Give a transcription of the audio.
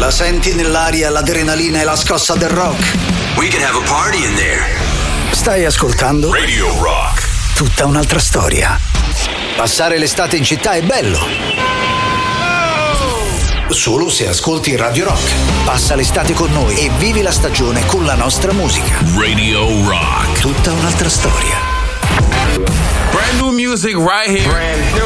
La senti nell'aria l'adrenalina e la scossa del rock? We can have a party in there. Stai ascoltando Radio Rock. Tutta un'altra storia. Passare l'estate in città è bello. Solo se ascolti Radio Rock. Passa l'estate con noi e vivi la stagione con la nostra musica. Radio Rock. Tutta un'altra storia. Brand new music right here.